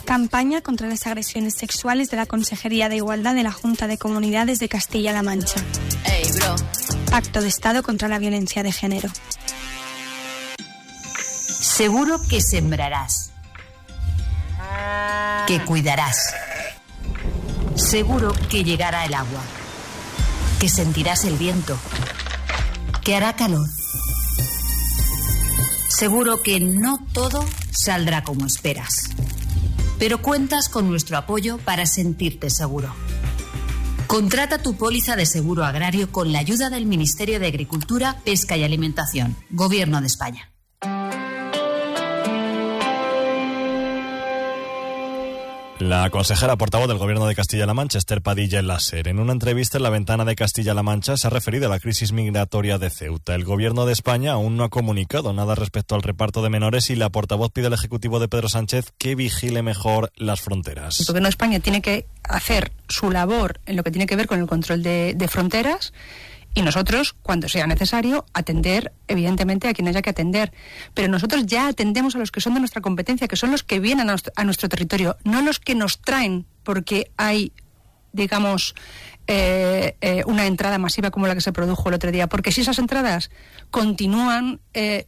Campaña contra las agresiones sexuales de la Consejería de Igualdad de la Junta de Comunidades de Castilla-La Mancha. Hey, bro. Pacto de Estado contra la violencia de género. Seguro que sembrarás, que cuidarás. Seguro que llegará el agua, que sentirás el viento, que hará calor. Seguro que no todo saldrá como esperas, pero cuentas con nuestro apoyo para sentirte seguro. Contrata tu póliza de seguro agrario con la ayuda del Ministerio de Agricultura, Pesca y Alimentación, Gobierno de España. La consejera portavoz del Gobierno de Castilla-La Mancha, Esther Padilla, en la SER, en una entrevista en La Ventana de Castilla-La Mancha, se ha referido a la crisis migratoria de Ceuta. El Gobierno de España aún no ha comunicado nada respecto al reparto de menores y la portavoz pide al Ejecutivo de Pedro Sánchez que vigile mejor las fronteras. El Gobierno de España tiene que hacer su labor en lo que tiene que ver con el control de fronteras. Y nosotros, cuando sea necesario, atender, evidentemente, a quien haya que atender. Pero nosotros ya atendemos a los que son de nuestra competencia, que son los que vienen a nuestro territorio, no los que nos traen porque hay, digamos, una entrada masiva como la que se produjo el otro día. Porque si esas entradas continúan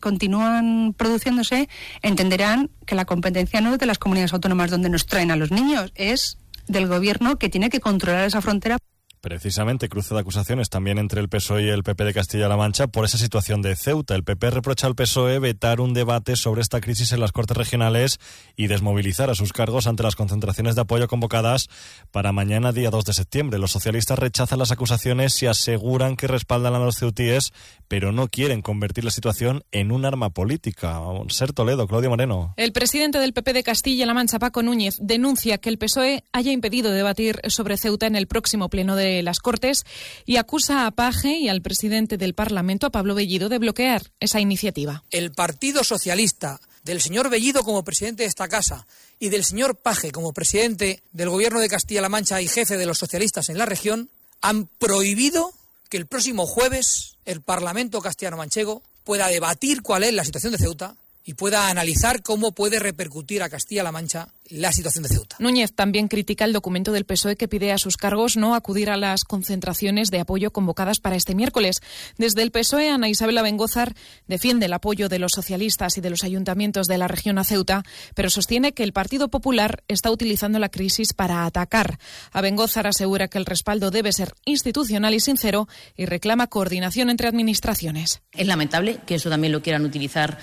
produciéndose, entenderán que la competencia no es de las comunidades autónomas donde nos traen a los niños, es del Gobierno que tiene que controlar esa frontera. Precisamente cruce de acusaciones también entre el PSOE y el PP de Castilla-La Mancha por esa situación de Ceuta. El PP reprocha al PSOE vetar un debate sobre esta crisis en las Cortes Regionales y desmovilizar a sus cargos ante las concentraciones de apoyo convocadas para mañana, día 2 de septiembre. Los socialistas rechazan las acusaciones y aseguran que respaldan a los ceutíes, pero no quieren convertir la situación en un arma política. Ser Toledo, Claudio Moreno. El presidente del PP de Castilla-La Mancha, Paco Núñez, denuncia que el PSOE haya impedido debatir sobre Ceuta en el próximo pleno de las Cortes y acusa a Paje y al presidente del Parlamento, a Pablo Bellido, de bloquear esa iniciativa. El Partido Socialista, del señor Bellido como presidente de esta casa y del señor Paje como presidente del Gobierno de Castilla-La Mancha y jefe de los socialistas en la región, han prohibido que el próximo jueves el Parlamento castellano-manchego pueda debatir cuál es la situación de Ceuta y pueda analizar cómo puede repercutir a Castilla-La Mancha la situación de Ceuta. Núñez también critica el documento del PSOE que pide a sus cargos no acudir a las concentraciones de apoyo convocadas para este miércoles. Desde el PSOE, Ana Isabel Abengózar defiende el apoyo de los socialistas y de los ayuntamientos de la región a Ceuta, pero sostiene que el Partido Popular está utilizando la crisis para atacar. Abengózar asegura que el respaldo debe ser institucional y sincero y reclama coordinación entre administraciones. Es lamentable que eso también lo quieran utilizar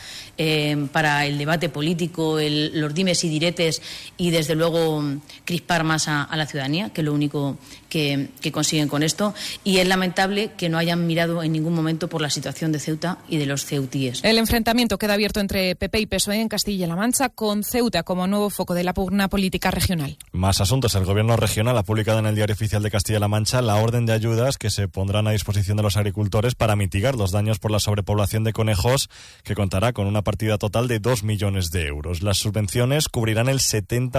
para el debate político, los dimes y diretes y desde luego crispar más a la ciudadanía, que es lo único que consiguen con esto, y es lamentable que no hayan mirado en ningún momento por la situación de Ceuta y de los ceutíes. El enfrentamiento queda abierto entre PP y PSOE en Castilla-La Mancha, con Ceuta como nuevo foco de la pugna política regional. Más asuntos. El Gobierno regional ha publicado en el Diario Oficial de Castilla-La Mancha la orden de ayudas que se pondrán a disposición de los agricultores para mitigar los daños por la sobrepoblación de conejos, que contará con una partida total de 2 millones de euros. Las subvenciones cubrirán el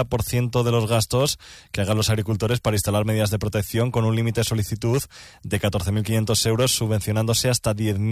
70% de los gastos que hagan los agricultores para instalar medidas de protección, con un límite de solicitud de 14.500 euros, subvencionándose hasta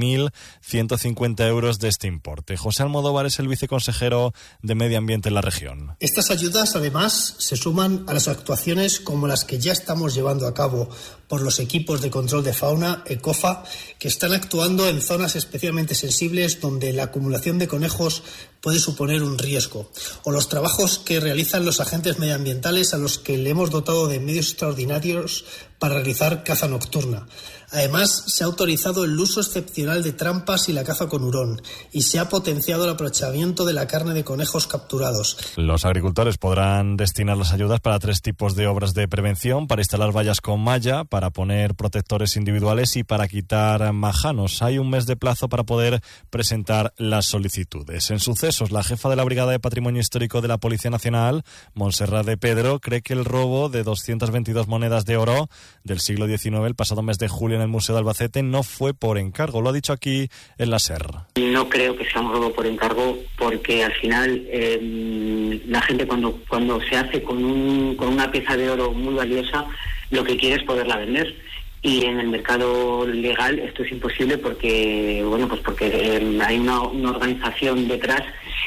10.150 euros de este importe. José Almodóvar es el viceconsejero de Medio Ambiente en la región. Estas ayudas, además, se suman a las actuaciones como las que ya estamos llevando a cabo por los equipos de control de fauna, ECOFA, que están actuando en zonas especialmente sensibles donde la acumulación de conejos puede suponer un riesgo, o los trabajos que realizan los agentes medioambientales a los que le hemos dotado de medios extraordinarios para realizar caza nocturna. Además, se ha autorizado el uso excepcional de trampas y la caza con hurón, y se ha potenciado el aprovechamiento de la carne de conejos capturados. Los agricultores podrán destinar las ayudas para 3 tipos de obras de prevención: para instalar vallas con malla, para poner protectores individuales y para quitar majanos. Hay un mes de plazo para poder presentar las solicitudes. En sucesos, la jefa de la Brigada de Patrimonio Histórico de la Policía Nacional, Montserrat de Pedro, cree que el robo de 222 monedas de oro del siglo XIX el pasado mes de julio en el Museo de Albacete no fue por encargo. Lo ha dicho aquí en la SER. No creo que sea un robo por encargo, porque al final la gente cuando se hace con una pieza de oro muy valiosa, lo que quiere es poderla vender. Y en el mercado legal esto es imposible porque hay una organización detrás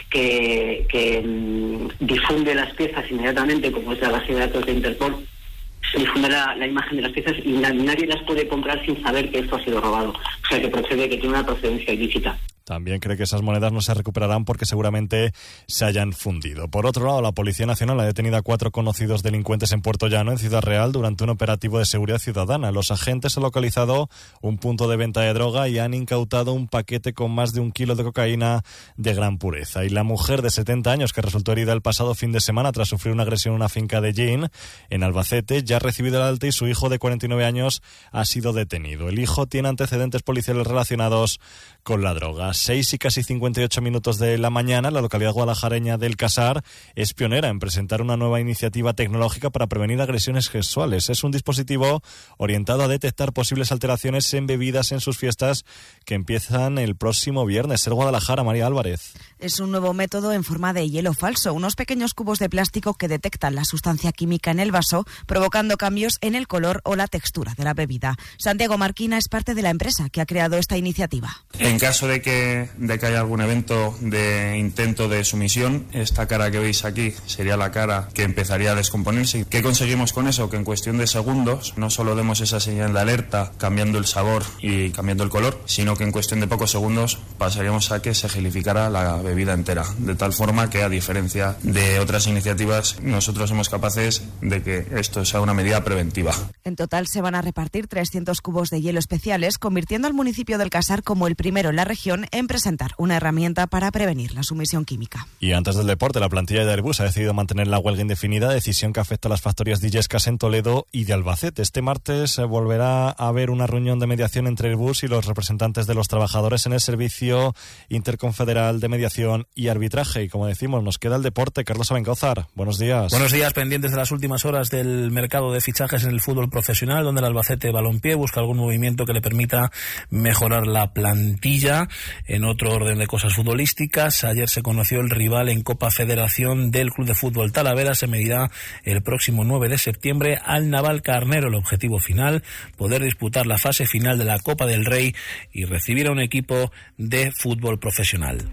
que difunde las piezas inmediatamente, como es la base de datos de Interpol, se difunde la imagen de las piezas y nadie las puede comprar sin saber que esto ha sido robado. O sea, que procede, que tiene una procedencia ilícita. También cree que esas monedas no se recuperarán porque seguramente se hayan fundido. Por otro lado, la Policía Nacional ha detenido a 4 conocidos delincuentes en Puerto Llano, en Ciudad Real, durante un operativo de seguridad ciudadana. Los agentes han localizado un punto de venta de droga y han incautado un paquete con más de 1 kilo de cocaína de gran pureza. Y la mujer de 70 años que resultó herida el pasado fin de semana tras sufrir una agresión en una finca de Jaén, en Albacete, ya ha recibido el alta y su hijo de 49 años ha sido detenido. El hijo tiene antecedentes policiales relacionados con la droga. 6 y casi 58 minutos de la mañana, la localidad guadalajareña del Casar es pionera en presentar una nueva iniciativa tecnológica para prevenir agresiones sexuales. Es un dispositivo orientado a detectar posibles alteraciones en bebidas en sus fiestas que empiezan el próximo viernes. Ser Guadalajara, María Álvarez. Es un nuevo método en forma de hielo falso, unos pequeños cubos de plástico que detectan la sustancia química en el vaso, provocando cambios en el color o la textura de la bebida. Santiago Marquina es parte de la empresa que ha creado esta iniciativa. En caso de que haya algún evento de intento de sumisión, esta cara que veis aquí sería la cara que empezaría a descomponerse. ¿Qué conseguimos con eso? Que en cuestión de segundos no solo demos esa señal de alerta cambiando el sabor y cambiando el color, sino que en cuestión de pocos segundos pasaríamos a que se gelificara la bebida entera, de tal forma que, a diferencia de otras iniciativas, nosotros somos capaces de que esto sea una medida preventiva. En total se van a repartir 300 cubos de hielo especiales, convirtiendo al municipio del Casar como el primero en la región en presentar una herramienta para prevenir la sumisión química. Y antes del deporte, la plantilla de Airbus ha decidido mantener la huelga indefinida, decisión que afecta a las factorías de Illescas en Toledo y de Albacete. Este martes volverá a haber una reunión de mediación entre Airbus y los representantes de los trabajadores en el Servicio Interconfederal de Mediación y Arbitraje. Y como decimos, nos queda el deporte. Carlos Abencózar, buenos días. Buenos días, pendientes de las últimas horas del mercado de fichajes en el fútbol profesional, donde el Albacete Balompié busca algún movimiento que le permita mejorar la plantilla. En otro orden de cosas futbolísticas, ayer se conoció el rival en Copa Federación del Club de Fútbol Talavera. Se medirá el próximo 9 de septiembre al Navalcarnero. El objetivo final, poder disputar la fase final de la Copa del Rey y recibir a un equipo de fútbol profesional.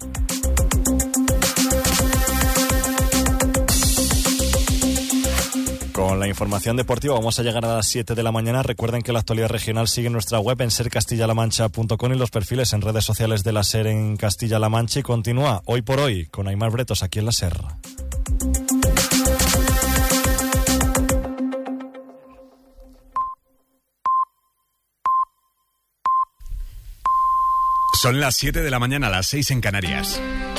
Con la información deportiva vamos a llegar a las 7 de la mañana. Recuerden que la actualidad regional sigue en nuestra web en sercastillalamancha.com y los perfiles en redes sociales de la SER en Castilla-La Mancha. Y continúa Hoy por Hoy con Aimar Bretos aquí en la SER. Son las 7 de la mañana, las 6 en Canarias.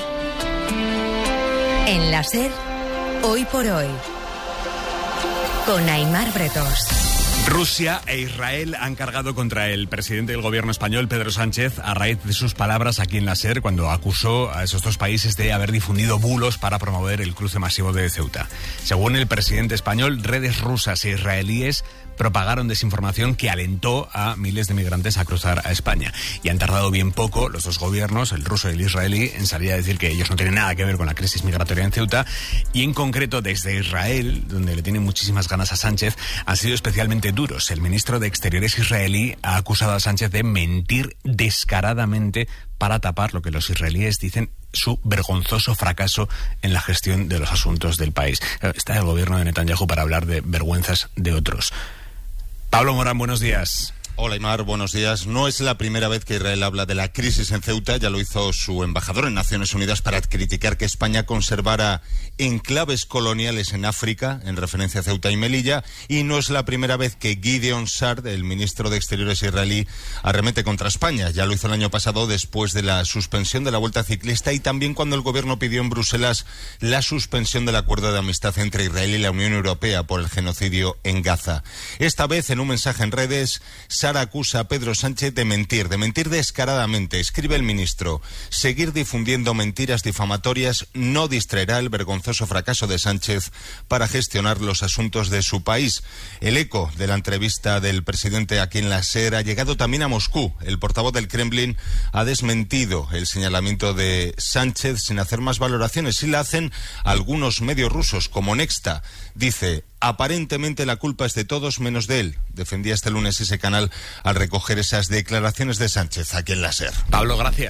En la SER, Hoy por Hoy, con Aimar Bretos. Rusia e Israel han cargado contra el presidente del gobierno español, Pedro Sánchez, a raíz de sus palabras aquí en la SER, cuando acusó a esos dos países de haber difundido bulos para promover el cruce masivo de Ceuta. Según el presidente español, redes rusas e israelíes propagaron desinformación que alentó a miles de migrantes a cruzar a España. Y han tardado bien poco los dos gobiernos, el ruso y el israelí, en salir a decir que ellos no tienen nada que ver con la crisis migratoria en Ceuta. Y en concreto desde Israel, donde le tienen muchísimas ganas a Sánchez, han sido especialmente duros. El ministro de Exteriores israelí ha acusado a Sánchez de mentir descaradamente para tapar lo que los israelíes dicen su vergonzoso fracaso en la gestión de los asuntos del país. Está el gobierno de Netanyahu para hablar de vergüenzas de otros. Pablo Morán, buenos días. Hola, Aimar, buenos días. No es la primera vez que Israel habla de la crisis en Ceuta. Ya lo hizo su embajador en Naciones Unidas para criticar que España conservara enclaves coloniales en África, en referencia a Ceuta y Melilla. Y no es la primera vez que Gideon Sa'ar, el ministro de Exteriores israelí, arremete contra España. Ya lo hizo el año pasado después de la suspensión de la Vuelta Ciclista y también cuando el gobierno pidió en Bruselas la suspensión del acuerdo de amistad entre Israel y la Unión Europea por el genocidio en Gaza. Esta vez, en un mensaje en redes, Sa'ar acusa a Pedro Sánchez de mentir descaradamente. Escribe el ministro: seguir difundiendo mentiras difamatorias no distraerá el vergonzoso fracaso de Sánchez para gestionar los asuntos de su país. El eco de la entrevista del presidente aquí en la SER ha llegado también a Moscú. El portavoz del Kremlin ha desmentido el señalamiento de Sánchez sin hacer más valoraciones. Sí la hacen algunos medios rusos, como Nexta. Dice: aparentemente la culpa es de todos menos de él. Defendía este lunes ese canal al recoger esas declaraciones de Sánchez aquí en la SER. Pablo, gracias.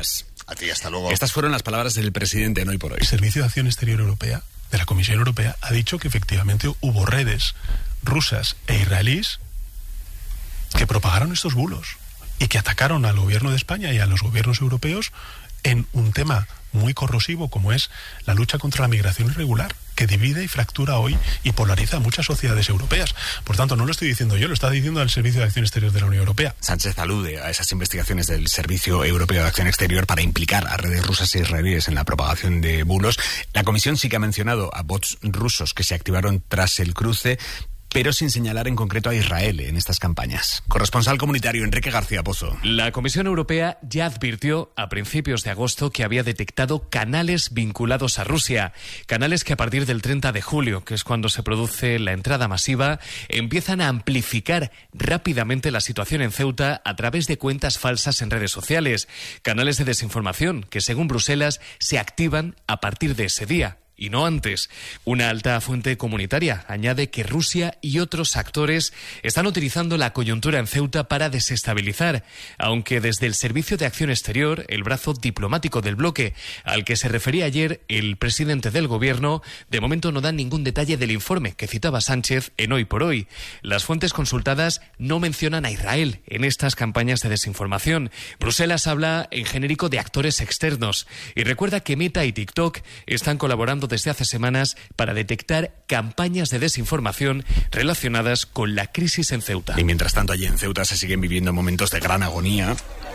A ti, hasta luego. Estas fueron las palabras del presidente en Hoy por Hoy. El Servicio de Acción Exterior Europea, de la Comisión Europea, ha dicho que efectivamente hubo redes rusas e israelíes que propagaron estos bulos y que atacaron al gobierno de España y a los gobiernos europeos en un tema muy corrosivo como es la lucha contra la migración irregular, que divide y fractura hoy y polariza a muchas sociedades europeas. Por tanto, no lo estoy diciendo yo, lo está diciendo el Servicio de Acción Exterior de la Unión Europea. Sánchez alude a esas investigaciones del Servicio Europeo de Acción Exterior para implicar a redes rusas e israelíes en la propagación de bulos. La Comisión sí que ha mencionado a bots rusos que se activaron tras el cruce, pero sin señalar en concreto a Israel en estas campañas. Corresponsal comunitario Enrique García Pozo. La Comisión Europea ya advirtió a principios de agosto que había detectado canales vinculados a Rusia. Canales que a partir del 30 de julio, que es cuando se produce la entrada masiva, empiezan a amplificar rápidamente la situación en Ceuta a través de cuentas falsas en redes sociales. Canales de desinformación que, según Bruselas, se activan a partir de ese día. Y no antes. Una alta fuente comunitaria añade que Rusia y otros actores están utilizando la coyuntura en Ceuta para desestabilizar, aunque desde el Servicio de Acción Exterior, el brazo diplomático del bloque al que se refería ayer el presidente del gobierno, de momento no dan ningún detalle del informe que citaba Sánchez en Hoy por Hoy. Las fuentes consultadas no mencionan a Israel en estas campañas de desinformación. Bruselas habla en genérico de actores externos y recuerda que Meta y TikTok están colaborando desde hace semanas para detectar campañas de desinformación relacionadas con la crisis en Ceuta. Y mientras tanto, allí en Ceuta se siguen viviendo momentos de gran agonía.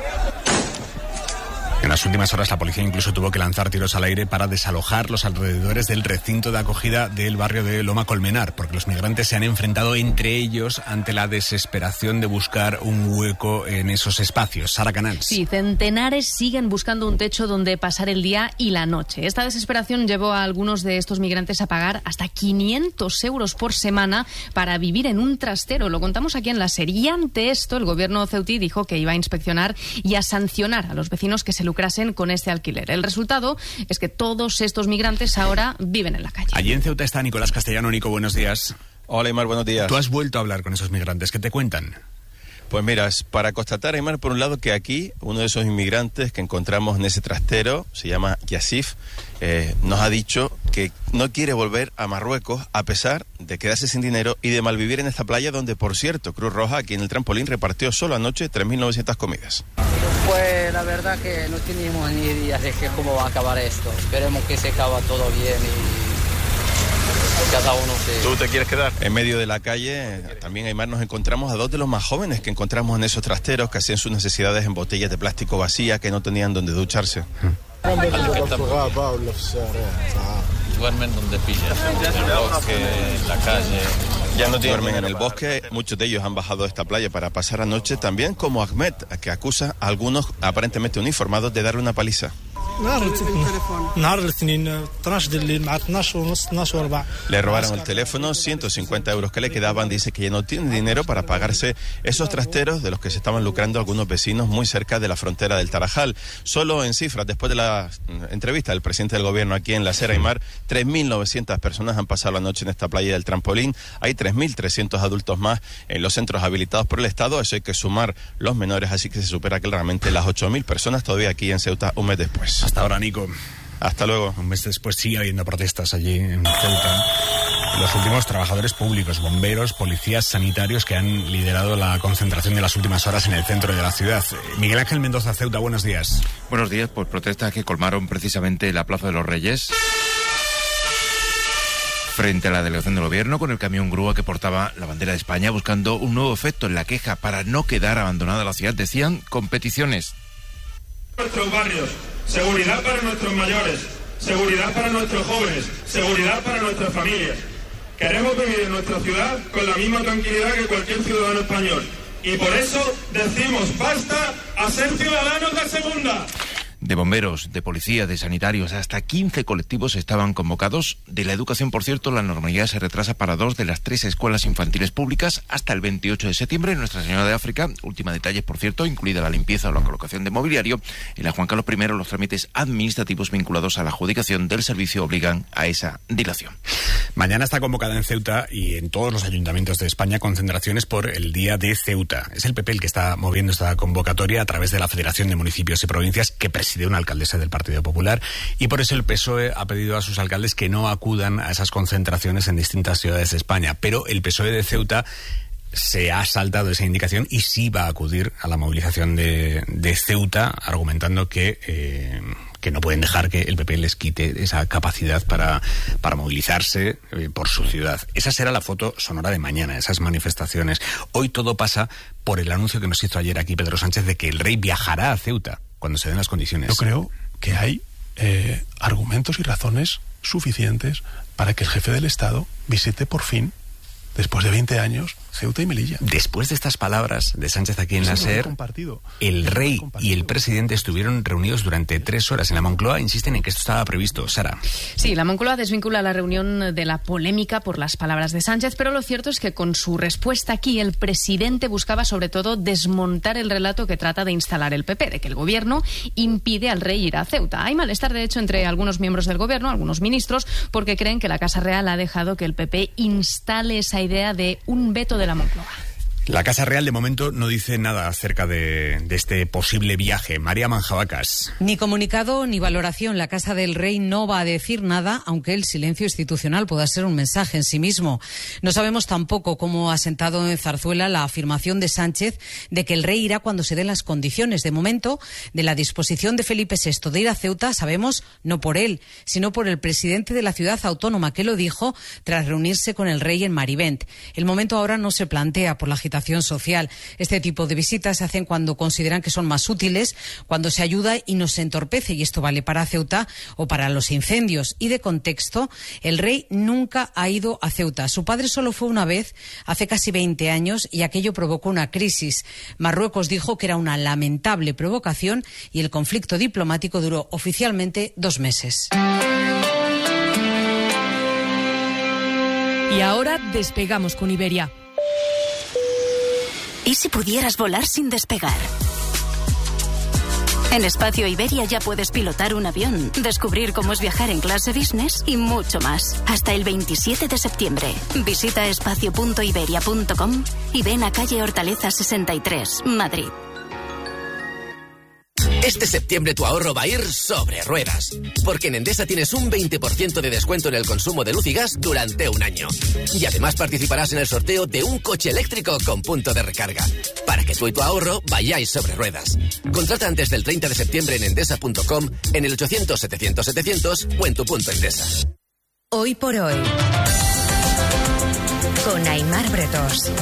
En las últimas horas la policía incluso tuvo que lanzar tiros al aire para desalojar los alrededores del recinto de acogida del barrio de Loma Colmenar, porque los migrantes se han enfrentado entre ellos ante la desesperación de buscar un hueco en esos espacios. Sara Canals. Sí, centenares siguen buscando un techo donde pasar el día y la noche. Esta desesperación llevó a algunos de estos migrantes a pagar hasta 500 euros por semana para vivir en un trastero. Lo contamos aquí en la serie. Y ante esto, el gobierno ceutí dijo que iba a inspeccionar y a sancionar a los vecinos que se lucrasen con este alquiler. El resultado es que todos estos migrantes ahora viven en la calle. Allí en Ceuta está Nicolás Castellano. Nico, buenos días. Hola, Aymar, buenos días. Tú has vuelto a hablar con esos migrantes. ¿Qué te cuentan? Pues mira, es para constatar, Aymar, por un lado, que aquí uno de esos inmigrantes que encontramos en ese trastero, se llama Yassif, nos ha dicho que no quiere volver a Marruecos a pesar de quedarse sin dinero y de malvivir en esta playa donde, por cierto, Cruz Roja, aquí en el trampolín, repartió solo anoche 3.900 comidas. Pues la verdad que no tenemos ni idea de cómo va a acabar esto. Esperemos que se acabe todo bien y cada uno se... ¿Tú te quieres quedar? En medio de la calle, también, Aymar, nos encontramos a dos de los más jóvenes que encontramos en esos trasteros que hacían sus necesidades en botellas de plástico vacías, que no tenían donde ducharse. Duermen donde pillan, en el bosque, en la calle. Ya no duermen en el bosque. Muchos de ellos han bajado a esta playa para pasar la noche, también como Ahmed, que acusa a algunos aparentemente uniformados de darle una paliza. Le robaron el teléfono, 150 euros que le quedaban. Dice que ya no tiene dinero para pagarse esos trasteros de los que se estaban lucrando algunos vecinos muy cerca de la frontera del Tarajal. Solo en cifras, después de la entrevista del presidente del gobierno aquí en la Sera, Aymar, 3.900 personas han pasado la noche en esta playa del trampolín. Hay 3.300 adultos más en los centros habilitados por el Estado. Eso hay que sumar los menores, así que se supera claramente las 8.000 personas todavía aquí en Ceuta un mes después. Hasta ahora, Nico. Hasta luego. Un mes después sigue habiendo protestas allí en Ceuta. Los últimos trabajadores públicos, bomberos, policías, sanitarios que han liderado la concentración de las últimas horas en el centro de la ciudad. Miguel Ángel Mendoza, Ceuta, buenos días. Buenos días, pues protestas que colmaron precisamente la Plaza de los Reyes, frente a la delegación del gobierno, con el camión grúa que portaba la bandera de España, buscando un nuevo efecto en la queja para no quedar abandonada la ciudad. Decían competiciones. Nuestros barrios, seguridad para nuestros mayores, seguridad para nuestros jóvenes, seguridad para nuestras familias. Queremos vivir en nuestra ciudad con la misma tranquilidad que cualquier ciudadano español. Y por eso decimos basta a ser ciudadanos de segunda. De bomberos, de policías, de sanitarios, hasta 15 colectivos estaban convocados. De la educación, por cierto, la normalidad se retrasa para 2 de las 3 escuelas infantiles públicas hasta el 28 de septiembre. Nuestra Señora de África, última detalles, por cierto, incluida la limpieza o la colocación de mobiliario. En la Juan Carlos I, los trámites administrativos vinculados a la adjudicación del servicio obligan a esa dilación. Mañana está convocada en Ceuta y en todos los ayuntamientos de España concentraciones por el Día de Ceuta. Es el PP el que está moviendo esta convocatoria a través de la Federación de Municipios y Provincias que preside preside una alcaldesa del Partido Popular, y por eso el PSOE ha pedido a sus alcaldes que no acudan a esas concentraciones en distintas ciudades de España. Pero el PSOE de Ceuta se ha saltado esa indicación y sí va a acudir a la movilización de Ceuta, argumentando que no pueden dejar que el PP les quite esa capacidad para movilizarse por su ciudad. Esa será la foto sonora de mañana, esas manifestaciones. Hoy todo pasa por el anuncio que nos hizo ayer aquí Pedro Sánchez de que el rey viajará a Ceuta cuando se den las condiciones. Yo creo que hay argumentos y razones suficientes para que el jefe del Estado visite por fin, después de 20 años, Ceuta y Melilla. Después de estas palabras de Sánchez aquí en la SER, el rey y el presidente estuvieron reunidos durante 3 horas en la Moncloa. Insisten en que esto estaba previsto. Sara. Sí, la Moncloa desvincula la reunión de la polémica por las palabras de Sánchez, pero lo cierto es que con su respuesta aquí el presidente buscaba sobre todo desmontar el relato que trata de instalar el PP, de que el gobierno impide al rey ir a Ceuta. Hay malestar, de hecho, entre algunos miembros del gobierno, algunos ministros, porque creen que la Casa Real ha dejado que el PP instale esa idea de un veto de la Moncloa. La Casa Real de momento no dice nada acerca de este posible viaje. María Manjabacas. Ni comunicado ni valoración. La Casa del Rey no va a decir nada, aunque el silencio institucional pueda ser un mensaje en sí mismo. No sabemos tampoco cómo ha sentado en Zarzuela la afirmación de Sánchez de que el rey irá cuando se den las condiciones. De momento, de la disposición de Felipe VI de ir a Ceuta, sabemos no por él, sino por el presidente de la ciudad autónoma, que lo dijo tras reunirse con el rey en Marivent. El momento ahora no se plantea por la agitación social. Este tipo de visitas se hacen cuando consideran que son más útiles, cuando se ayuda y no se entorpece, y esto vale para Ceuta o para los incendios. Y de contexto, el rey nunca ha ido a Ceuta. Su padre solo fue una vez, hace casi 20 años, y aquello provocó una crisis. Marruecos dijo que era una lamentable provocación y el conflicto diplomático duró oficialmente 2 meses. Y ahora despegamos con Iberia. ¿Y si pudieras volar sin despegar? En Espacio Iberia ya puedes pilotar un avión, descubrir cómo es viajar en clase business y mucho más. Hasta el 27 de septiembre. Visita espacio.iberia.com y ven a calle Hortaleza 63, Madrid. Este septiembre tu ahorro va a ir sobre ruedas, porque en Endesa tienes un 20% de descuento en el consumo de luz y gas durante un año. Y además participarás en el sorteo de un coche eléctrico con punto de recarga, para que tú y tu ahorro vayáis sobre ruedas. Contrata antes del 30 de septiembre en endesa.com, en el 800-700-700 o en tu punto Endesa. Hoy por hoy, con Aimar Bretos.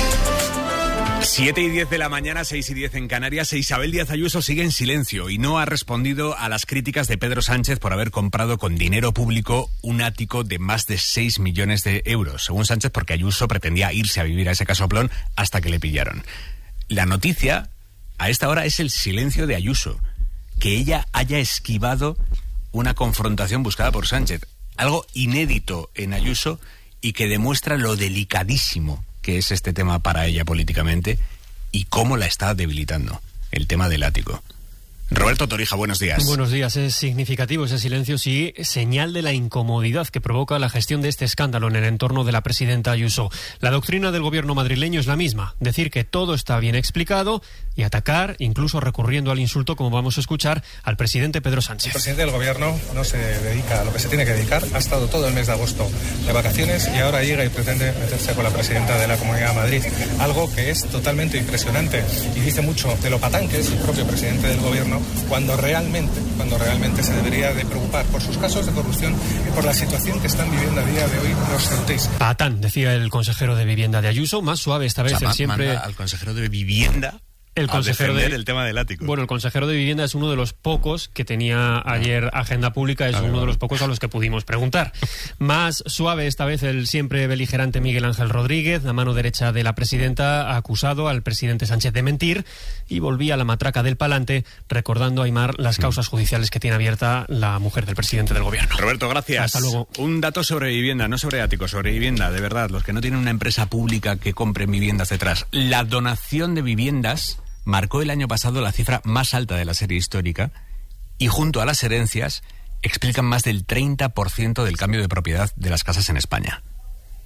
7:10 de la mañana, 6:10 en Canarias. Isabel Díaz Ayuso sigue en silencio y no ha respondido a las críticas de Pedro Sánchez por haber comprado con dinero público un ático de más de 6 millones de euros. Según Sánchez, porque Ayuso pretendía irse a vivir a ese casoplón hasta que le pillaron. La noticia a esta hora es el silencio de Ayuso, que ella haya esquivado una confrontación buscada por Sánchez. Algo inédito en Ayuso y que demuestra lo delicadísimo que es este tema para ella políticamente y cómo la está debilitando, el tema del ático. Roberto Torija, buenos días. Buenos días. Es significativo ese silencio, sí, señal de la incomodidad que provoca la gestión de este escándalo en el entorno de la presidenta Ayuso. La doctrina del gobierno madrileño es la misma, decir que todo está bien explicado y atacar, incluso recurriendo al insulto, como vamos a escuchar, al presidente Pedro Sánchez. El presidente del gobierno no se dedica a lo que se tiene que dedicar, ha estado todo el mes de agosto de vacaciones y ahora llega y pretende meterse con la presidenta de la Comunidad de Madrid, algo que es totalmente impresionante y dice mucho de lo patán que es el propio presidente del gobierno, cuando realmente se debería de preocupar por sus casos de corrupción y por la situación que están viviendo a día de hoy los ceutíes. Patán, decía el consejero de Vivienda de Ayuso, más suave esta vez. Manda al consejero de Vivienda a defender el tema del ático. Bueno, el consejero de Vivienda es uno de los pocos que tenía ayer agenda pública, es uno de los pocos a los que pudimos preguntar. Más suave esta vez el siempre beligerante Miguel Ángel Rodríguez, la mano derecha de la presidenta, ha acusado al presidente Sánchez de mentir y volvía a la matraca del palante, recordando a Aimar las causas judiciales que tiene abierta la mujer del presidente del gobierno. Roberto, gracias. Hasta luego. Un dato sobre vivienda, no sobre ático, sobre vivienda, de verdad, los que no tienen una empresa pública que compren viviendas detrás. La donación de viviendas marcó el año pasado la cifra más alta de la serie histórica y junto a las herencias explican más del 30% del cambio de propiedad de las casas en España.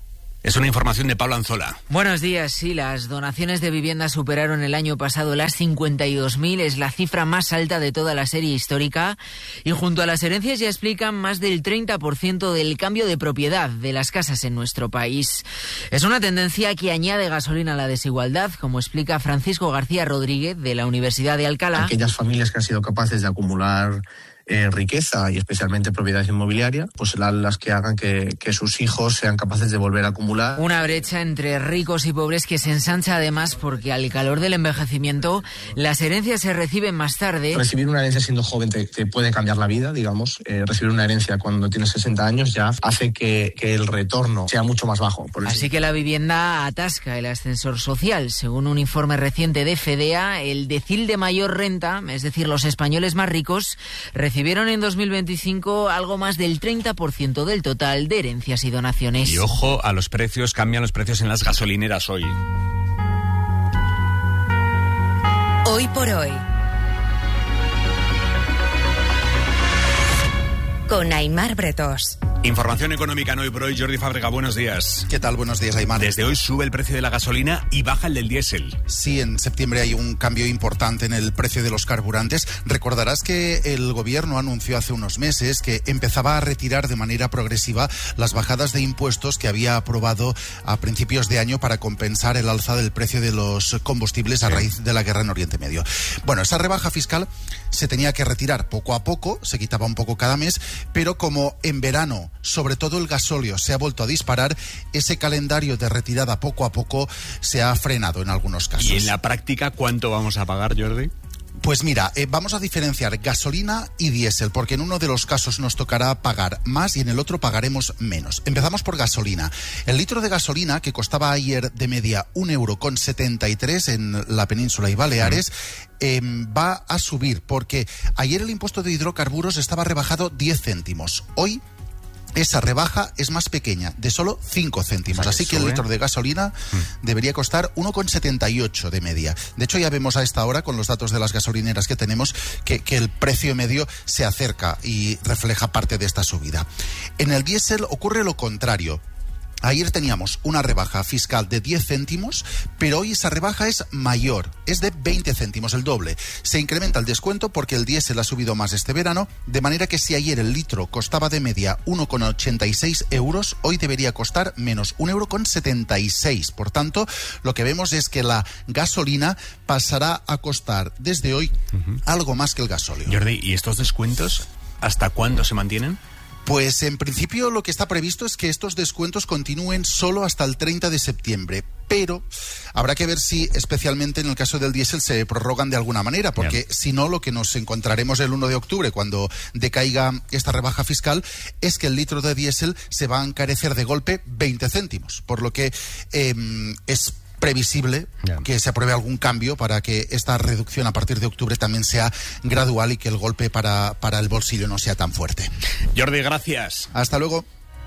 Es una información de Pablo Anzola. Buenos días. Sí, las donaciones de vivienda superaron el año pasado las 52.000. Es la cifra más alta de toda la serie histórica. Y junto a las herencias ya explican más del 30% del cambio de propiedad de las casas en nuestro país. Es una tendencia que añade gasolina a la desigualdad, como explica Francisco García Rodríguez de la Universidad de Alcalá. Aquellas familias que han sido capaces de acumular riqueza y especialmente propiedad inmobiliaria, pues serán las que hagan que sus hijos sean capaces de volver a acumular. Una brecha entre ricos y pobres que se ensancha además porque al calor del envejecimiento las herencias se reciben más tarde. Recibir una herencia siendo joven te puede cambiar la vida, digamos. Recibir una herencia cuando tienes 60 años ya hace que el retorno sea mucho más bajo. Así que la vivienda atasca el ascensor social. Según un informe reciente de FEDEA, el decil de mayor renta, es decir, los españoles más ricos, recibieron en 2025 algo más del 30% del total de herencias y donaciones. Y ojo a los precios, cambian los precios en las gasolineras hoy. Hoy por hoy. Con Aimar Bretos. Información económica en Hoy por Hoy. Jordi Fábrega, buenos días. ¿Qué tal? Buenos días, Aimar. Desde hoy sube el precio de la gasolina y baja el del diésel. Sí, en septiembre hay un cambio importante en el precio de los carburantes. Recordarás que el gobierno anunció hace unos meses que empezaba a retirar de manera progresiva las bajadas de impuestos que había aprobado a principios de año para compensar el alza del precio de los combustibles a raíz de la guerra en Oriente Medio. Bueno, esa rebaja fiscal se tenía que retirar poco a poco, se quitaba un poco cada mes, pero como en verano sobre todo el gasóleo se ha vuelto a disparar, ese calendario de retirada poco a poco se ha frenado en algunos casos. ¿Y en la práctica cuánto vamos a pagar, Jordi? Pues mira, vamos a diferenciar gasolina y diésel, porque en uno de los casos nos tocará pagar más y en el otro pagaremos menos. Empezamos por gasolina. El litro de gasolina, que costaba ayer de media 1,73 € en la península y Baleares, va a subir, porque ayer el impuesto de hidrocarburos estaba rebajado 10 céntimos. Hoy esa rebaja es más pequeña, de solo 5 céntimos. O sea, así que el litro de gasolina debería costar 1,78 de media. De hecho, ya vemos a esta hora, con los datos de las gasolineras que tenemos, que el precio medio se acerca y refleja parte de esta subida. En el diésel ocurre lo contrario. Ayer teníamos una rebaja fiscal de 10 céntimos, pero hoy esa rebaja es mayor, es de 20 céntimos, el doble. Se incrementa el descuento porque el diésel ha subido más este verano, de manera que si ayer el litro costaba de media 1,86 €, hoy debería costar menos 1,76 €. Por tanto, lo que vemos es que la gasolina pasará a costar desde hoy algo más que el gasóleo. Jordi, ¿y estos descuentos hasta cuándo se mantienen? Pues en principio lo que está previsto es que estos descuentos continúen solo hasta el 30 de septiembre, pero habrá que ver si, especialmente en el caso del diésel, se prorrogan de alguna manera, porque si no, lo que nos encontraremos el 1 de octubre, cuando decaiga esta rebaja fiscal, es que el litro de diésel se va a encarecer de golpe 20 céntimos, por lo que es previsible que se apruebe algún cambio para que esta reducción a partir de octubre también sea gradual y que el golpe para el bolsillo no sea tan fuerte. Jordi, gracias. Hasta luego.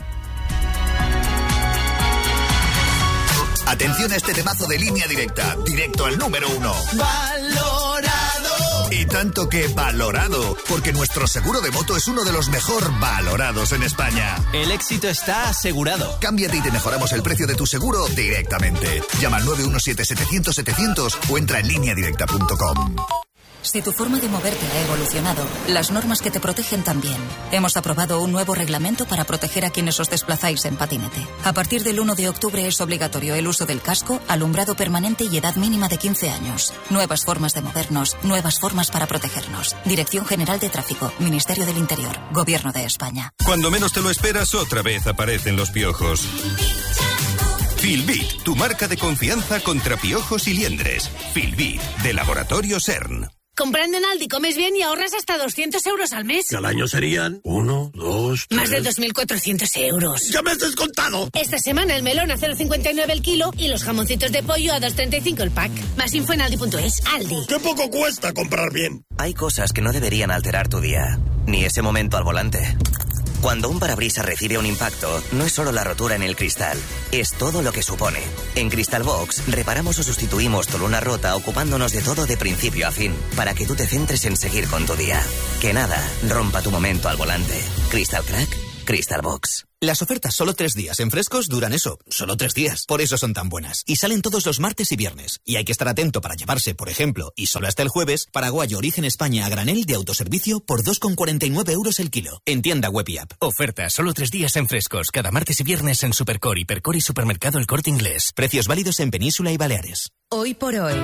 Atención a este temazo de Línea Directa, directo al número 1. ¡Valorado! Y tanto que valorado, porque nuestro seguro de moto es uno de los mejor valorados en España. El éxito está asegurado. Cámbiate y te mejoramos el precio de tu seguro directamente. Llama al 917-700-700 o entra en lineadirecta.com. Si tu forma de moverte ha evolucionado, las normas que te protegen también. Hemos aprobado un nuevo reglamento para proteger a quienes os desplazáis en patinete. A partir del 1 de octubre es obligatorio el uso del casco, alumbrado permanente y edad mínima de 15 años. Nuevas formas de movernos, nuevas formas para protegernos. Dirección General de Tráfico, Ministerio del Interior, Gobierno de España. Cuando menos te lo esperas, otra vez aparecen los piojos. Filbit, tu marca de confianza contra piojos y liendres. Filbit, de Laboratorio CERN. Comprando en Aldi comes bien y ahorras hasta 200 € al mes. Que al año serían 1, 2, 3... Más de 2.400 €. ¡Ya me has descontado! Esta semana el melón a 0,59 el kilo y los jamoncitos de pollo a 2,35 el pack. Más info en Aldi.es. Aldi. ¡Qué poco cuesta comprar bien! Hay cosas que no deberían alterar tu día, ni ese momento al volante. Cuando un parabrisas recibe un impacto, no es solo la rotura en el cristal, es todo lo que supone. En Crystal Box, reparamos o sustituimos tu luna rota ocupándonos de todo de principio a fin, para que tú te centres en seguir con tu día. Que nada rompa tu momento al volante. Crystal Crack, Crystal Box. Las ofertas solo 3 días en Frescos duran eso, solo 3 días. Por eso son tan buenas. Y salen todos los martes y viernes. Y hay que estar atento para llevarse, por ejemplo, y solo hasta el jueves, paraguayo Origen España a granel de autoservicio por 2,49 euros el kilo. En tienda web y app. Ofertas solo 3 días en Frescos. Cada martes y viernes en Supercor, Hipercor y Supermercado El Corte Inglés. Precios válidos en Península y Baleares. Hoy por hoy.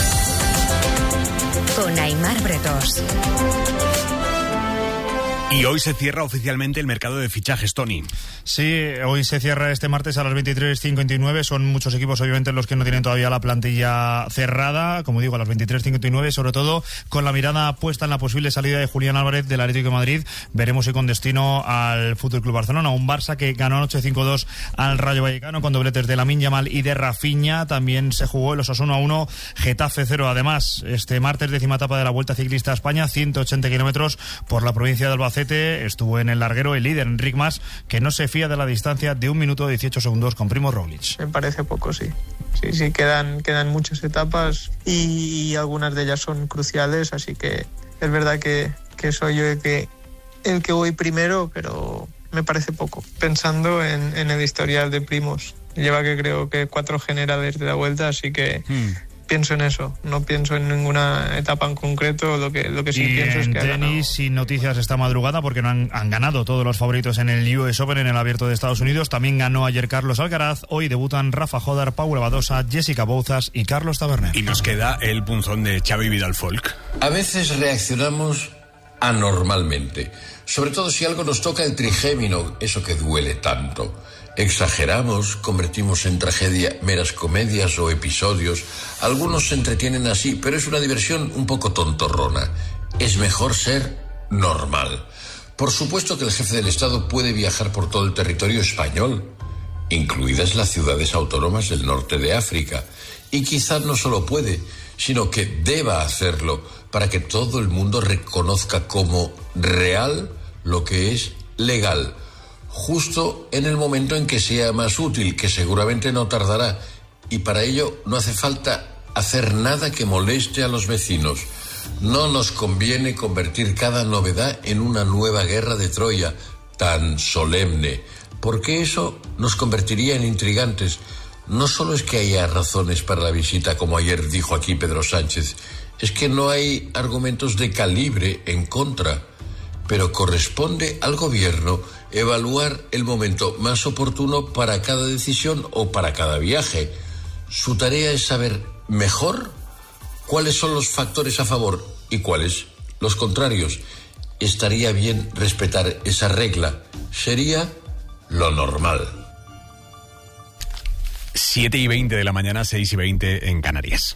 Con Aimar Bretos. Y hoy se cierra oficialmente el mercado de fichajes, Tony. Sí, hoy se cierra este martes a las 23:59. Son muchos equipos, obviamente, los que no tienen todavía la plantilla cerrada. Como digo, a las 23:59, sobre todo con la mirada puesta en la posible salida de Julián Álvarez del Atlético de Madrid. Veremos si con destino al FC Barcelona. Un Barça que ganó anoche 5-2 al Rayo Vallecano con dobletes de Lamine Yamal y de Rafinha. También se jugó el Osasuna 1, Getafe 0. Además, este martes, 10ª etapa de la Vuelta Ciclista a España, 180 kilómetros por la provincia de Albacete. Estuvo en el larguero el líder, Enric Mas, que no se fía de la distancia de 1 minuto 18 segundos con Primož Roglič. Me parece poco, sí. Sí, quedan muchas etapas y algunas de ellas son cruciales, así que es verdad que soy yo el que voy primero, pero me parece poco. Pensando en el historial de Primož, lleva que creo que 4 generales de la Vuelta, así que... Pienso en eso, no pienso en ninguna etapa en concreto, lo que sí pienso es que en tenis, sin noticias esta madrugada, porque no han ganado todos los favoritos en el US Open, en el Abierto de Estados Unidos. También ganó ayer Carlos Alcaraz. Hoy debutan Rafa Jodar, Paula Badosa, Jessica Bouzas y Carlos Taberner. Y nos queda el punzón de Xavi Vidal-Folk. A veces reaccionamos anormalmente, sobre todo si algo nos toca el trigémino, eso que duele tanto. Exageramos, convertimos en tragedia meras comedias o episodios. Algunos se entretienen así, pero es una diversión un poco tontorrona. Es mejor ser normal. Por supuesto que el jefe del Estado puede viajar por todo el territorio español, incluidas las ciudades autónomas del norte de África. Y quizás no solo puede, sino que deba hacerlo para que todo el mundo reconozca como real lo que es legal. Justo en el momento en que sea más útil, que seguramente no tardará, y para ello no hace falta hacer nada que moleste a los vecinos. No nos conviene convertir cada novedad en una nueva guerra de Troya, tan solemne, porque eso nos convertiría en intrigantes. No solo es que haya razones para la visita, como ayer dijo aquí Pedro Sánchez, es que no hay argumentos de calibre en contra, pero corresponde al gobierno evaluar el momento más oportuno para cada decisión o para cada viaje. Su tarea es saber mejor cuáles son los factores a favor y cuáles los contrarios. Estaría bien respetar esa regla. Sería lo normal. 7:20 de la mañana, 6:20 en Canarias.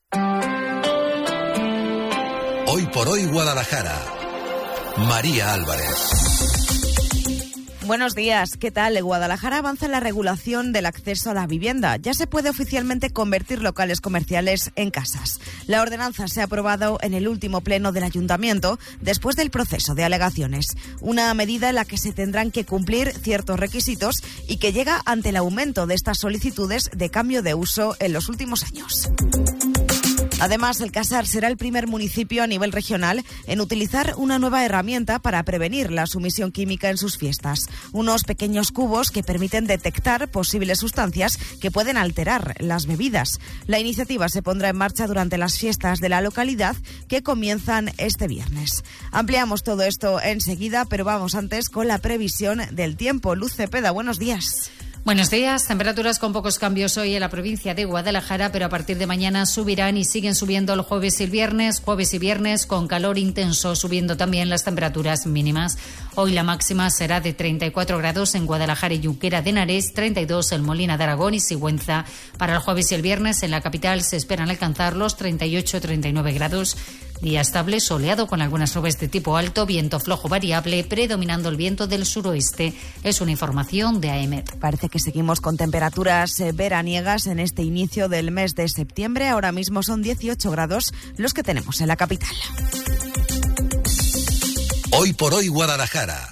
Hoy por hoy Guadalajara. María Álvarez. Buenos días, ¿qué tal? Guadalajara avanza en la regulación del acceso a la vivienda. Ya se puede oficialmente convertir locales comerciales en casas. La ordenanza se ha aprobado en el último pleno del Ayuntamiento después del proceso de alegaciones. Una medida en la que se tendrán que cumplir ciertos requisitos y que llega ante el aumento de estas solicitudes de cambio de uso en los últimos años. Además, el Casar será el primer municipio a nivel regional en utilizar una nueva herramienta para prevenir la sumisión química en sus fiestas. Unos pequeños cubos que permiten detectar posibles sustancias que pueden alterar las bebidas. La iniciativa se pondrá en marcha durante las fiestas de la localidad que comienzan este viernes. Ampliamos todo esto enseguida, pero vamos antes con la previsión del tiempo. Luz Cepeda, buenos días. Buenos días. Temperaturas con pocos cambios hoy en la provincia de Guadalajara, pero a partir de mañana subirán y siguen subiendo el jueves y viernes. Jueves y viernes con calor intenso, subiendo también las temperaturas mínimas. Hoy la máxima será de 34 grados en Guadalajara y Junquera de Henares, 32 en Molina de Aragón y Sigüenza. Para el jueves y el viernes en la capital se esperan alcanzar los 38-39 grados. Día estable, soleado con algunas nubes de tipo alto, viento flojo variable, predominando el viento del suroeste. Es una información de AEMET. Parece que seguimos con temperaturas veraniegas en este inicio del mes de septiembre. Ahora mismo son 18 grados los que tenemos en la capital. Hoy por hoy Guadalajara.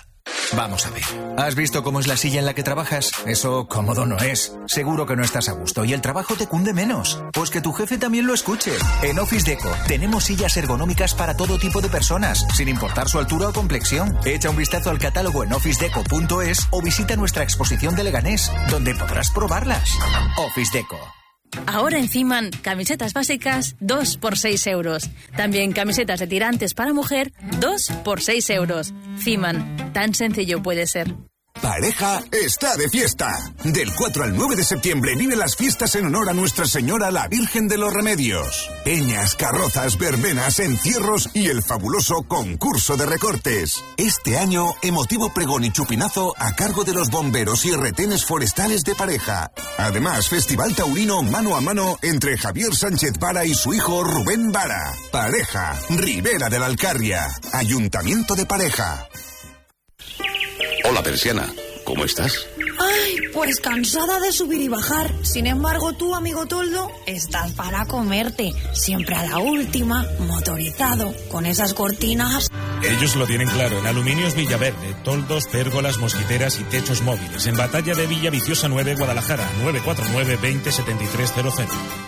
Vamos a ver. ¿Has visto cómo es la silla en la que trabajas? Eso cómodo no es. Seguro que no estás a gusto y el trabajo te cunde menos. Pues que tu jefe también lo escuche. En Office Deco tenemos sillas ergonómicas para todo tipo de personas, sin importar su altura o complexión. Echa un vistazo al catálogo en officedeco.es o visita nuestra exposición de Leganés, donde podrás probarlas. Office Deco. Ahora en Fiman, camisetas básicas 2 por 6 euros. También camisetas de tirantes para mujer 2 por 6 euros. Fiman, tan sencillo puede ser. Pareja está de fiesta. Del 4 al 9 de septiembre vive las fiestas en honor a Nuestra Señora la Virgen de los Remedios. Peñas, carrozas, verbenas, encierros y el fabuloso concurso de recortes. Este año, emotivo pregón y chupinazo a cargo de los bomberos y retenes forestales de Pareja. Además, festival taurino mano a mano entre Javier Sánchez Vara y su hijo Rubén Vara. Pareja, Ribera de la Alcarria. Ayuntamiento de Pareja. Hola, Persiana. ¿Cómo estás? Ay, pues cansada de subir y bajar. Sin embargo, tú, amigo Toldo, estás para comerte. Siempre a la última, motorizado, con esas cortinas. Ellos lo tienen claro. En Aluminios Villaverde, toldos, pérgolas, mosquiteras y techos móviles. En Batalla de Villa Viciosa 9, Guadalajara. 949 20 7300.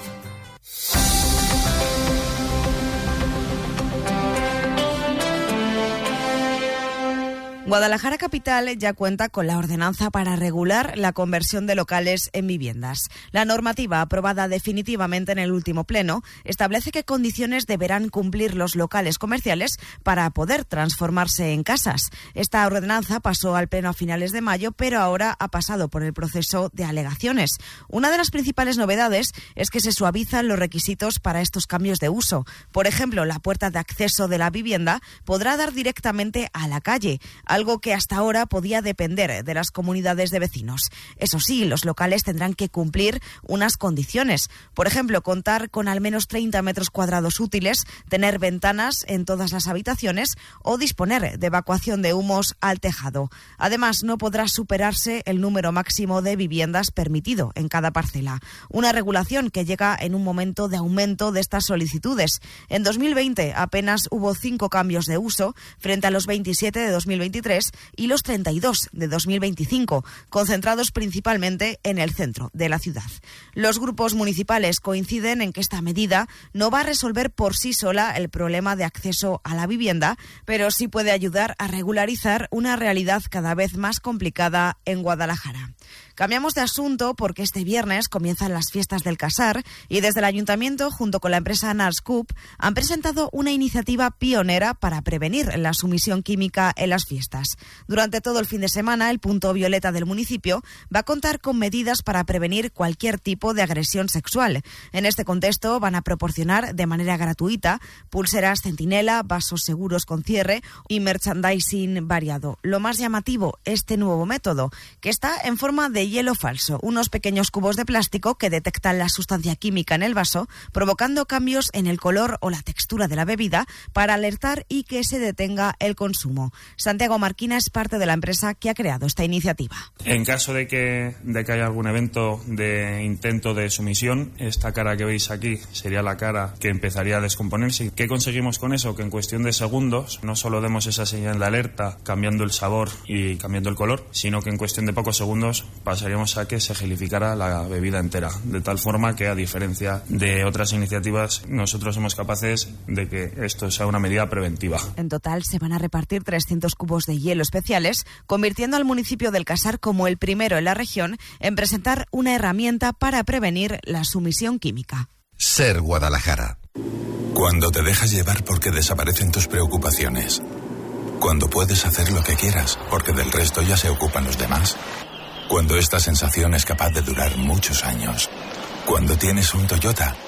Guadalajara Capital ya cuenta con la ordenanza para regular la conversión de locales en viviendas. La normativa, aprobada definitivamente en el último pleno, establece qué condiciones deberán cumplir los locales comerciales para poder transformarse en casas. Esta ordenanza pasó al pleno a finales de mayo, pero ahora ha pasado por el proceso de alegaciones. Una de las principales novedades es que se suavizan los requisitos para estos cambios de uso. Por ejemplo, la puerta de acceso de la vivienda podrá dar directamente a la calle, algo que hasta ahora podía depender de las comunidades de vecinos. Eso sí, los locales tendrán que cumplir unas condiciones. Por ejemplo, contar con al menos 30 metros cuadrados útiles, tener ventanas en todas las habitaciones o disponer de evacuación de humos al tejado. Además, no podrá superarse el número máximo de viviendas permitido en cada parcela. Una regulación que llega en un momento de aumento de estas solicitudes. En 2020 apenas hubo 5 cambios de uso frente a los 27 de 2023 y los 32 de 2025, concentrados principalmente en el centro de la ciudad. Los grupos municipales coinciden en que esta medida no va a resolver por sí sola el problema de acceso a la vivienda, pero sí puede ayudar a regularizar una realidad cada vez más complicada en Guadalajara. Cambiamos de asunto porque este viernes comienzan las fiestas del Casar y desde el Ayuntamiento, junto con la empresa Narscoop, han presentado una iniciativa pionera para prevenir la sumisión química en las fiestas. Durante todo el fin de semana, el punto violeta del municipio va a contar con medidas para prevenir cualquier tipo de agresión sexual. En este contexto van a proporcionar de manera gratuita pulseras centinela, vasos seguros con cierre y merchandising variado. Lo más llamativo, este nuevo método, que está en forma de hielo falso, unos pequeños cubos de plástico que detectan la sustancia química en el vaso, provocando cambios en el color o la textura de la bebida para alertar y que se detenga el consumo. Santiago Marquina es parte de la empresa que ha creado esta iniciativa. En caso de que haya algún evento de intento de sumisión, esta cara que veis aquí sería la cara que empezaría a descomponerse. ¿Qué conseguimos con eso? Que en cuestión de segundos no solo demos esa señal de alerta cambiando el sabor y cambiando el color, sino que en cuestión de pocos segundos pasaríamos a que se gelificara la bebida entera, de tal forma que, a diferencia de otras iniciativas, nosotros somos capaces de que esto sea una medida preventiva. En total se van a repartir 300 cubos de hielo especiales, convirtiendo al municipio del Casar como el primero en la región en presentar una herramienta para prevenir la sumisión química. Ser Guadalajara. Cuando te dejas llevar porque desaparecen tus preocupaciones. Cuando puedes hacer lo que quieras porque del resto ya se ocupan los demás. Cuando esta sensación es capaz de durar muchos años. Cuando tienes un Toyota,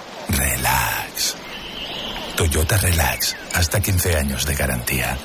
relax. Toyota Relax, hasta 15 años de garantía.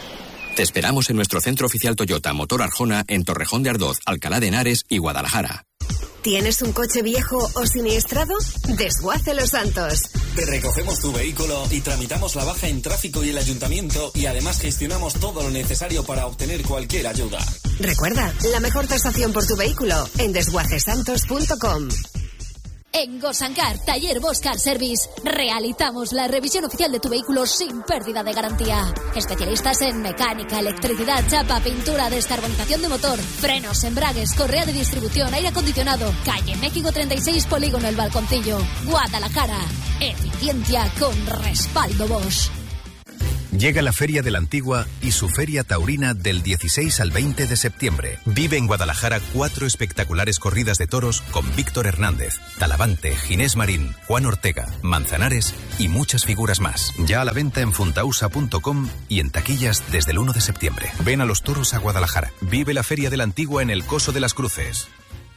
Te esperamos en nuestro centro oficial Toyota Motor Arjona en Torrejón de Ardoz, Alcalá de Henares y Guadalajara. ¿Tienes un coche viejo o siniestrado? Desguace Los Santos. Te recogemos tu vehículo y tramitamos la baja en tráfico y el ayuntamiento y además gestionamos todo lo necesario para obtener cualquier ayuda. Recuerda, la mejor tasación por tu vehículo en desguacesantos.com. En Gosancar, Taller Bosch Car Service, realizamos la revisión oficial de tu vehículo sin pérdida de garantía. Especialistas en mecánica, electricidad, chapa, pintura, descarbonización de motor, frenos, embragues, correa de distribución, aire acondicionado. Calle México 36, Polígono El Balconcillo, Guadalajara. Eficiencia con respaldo Bosch. Llega la Feria de la Antigua y su Feria Taurina del 16 al 20 de septiembre. Vive en Guadalajara 4 espectaculares corridas de toros con Víctor Hernández, Talavante, Ginés Marín, Juan Ortega, Manzanares y muchas figuras más. Ya a la venta en funtausa.com y en taquillas desde el 1 de septiembre. Ven a los toros a Guadalajara. Vive la Feria de la Antigua en el Coso de las Cruces.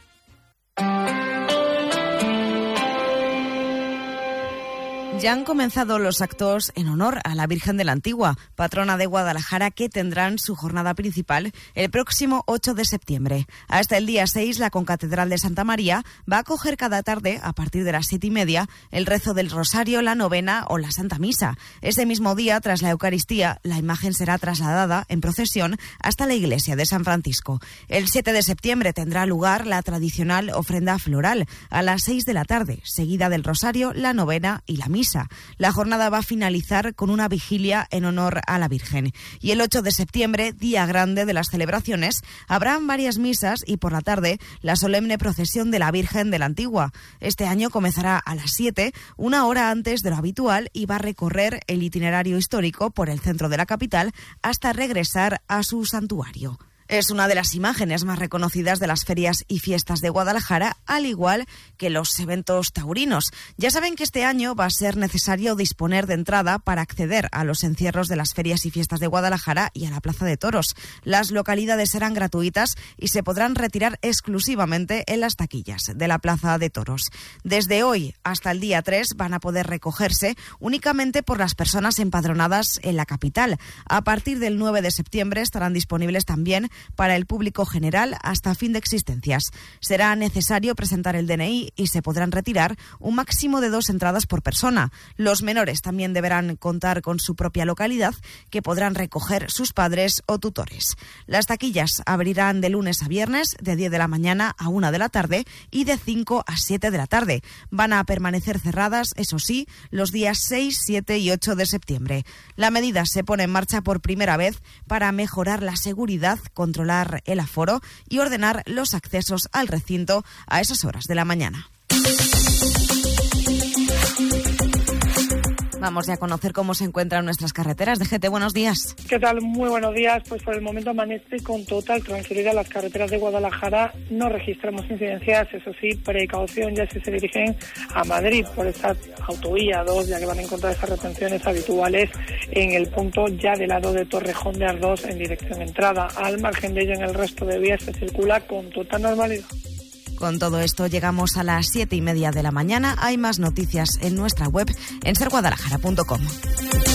Ya han comenzado los actos en honor a la Virgen de la Antigua, patrona de Guadalajara, que tendrán su jornada principal el próximo 8 de septiembre. Hasta el día 6, la Concatedral de Santa María va a acoger cada tarde, a partir de las 7:30, el rezo del Rosario, la novena o la Santa Misa. Ese mismo día, tras la Eucaristía, la imagen será trasladada en procesión hasta la iglesia de San Francisco. El 7 de septiembre tendrá lugar la tradicional ofrenda floral a las 6 de la tarde, seguida del Rosario, la novena y la misa. La jornada va a finalizar con una vigilia en honor a la Virgen. Y el 8 de septiembre, día grande de las celebraciones, habrán varias misas y por la tarde la solemne procesión de la Virgen de la Antigua. Este año comenzará a las 7, una hora antes de lo habitual, y va a recorrer el itinerario histórico por el centro de la capital hasta regresar a su santuario. Es una de las imágenes más reconocidas de las ferias y fiestas de Guadalajara, al igual que los eventos taurinos. Ya saben que este año va a ser necesario disponer de entrada para acceder a los encierros de las ferias y fiestas de Guadalajara y a la Plaza de Toros. Las localidades serán gratuitas y se podrán retirar exclusivamente en las taquillas de la Plaza de Toros. Desde hoy hasta el día 3 van a poder recogerse únicamente por las personas empadronadas en la capital. A partir del 9 de septiembre estarán disponibles también para el público general hasta fin de existencias. Será necesario presentar el DNI y se podrán retirar un máximo de 2 entradas por persona. Los menores también deberán contar con su propia localidad, que podrán recoger sus padres o tutores. Las taquillas abrirán de lunes a viernes, de 10 de la mañana a 1 de la tarde y de 5 a 7 de la tarde. Van a permanecer cerradas, eso sí, los días 6, 7 y 8 de septiembre. La medida se pone en marcha por primera vez para mejorar la seguridad, controlar el aforo y ordenar los accesos al recinto a esas horas de la mañana. Vamos ya a conocer cómo se encuentran nuestras carreteras. DGT, buenos días. ¿Qué tal? Muy buenos días. Pues por el momento amanece con total tranquilidad las carreteras de Guadalajara. No registramos incidencias, eso sí, precaución ya si se dirigen a Madrid por esta autovía 2, ya que van a encontrar esas retenciones habituales en el punto ya del lado de Torrejón de Ardoz en dirección entrada. Al margen de ello, en el resto de vías se circula con total normalidad. Con todo esto llegamos a las 7:30 de la mañana. Hay más noticias en nuestra web en serguadalajara.com.